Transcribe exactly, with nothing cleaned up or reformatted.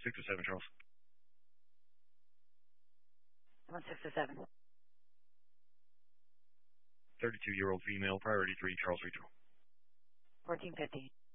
six or seven, Charles. One six or seven. thirty-two-year-old female, priority three, Charles Regional. Fourteen fifty.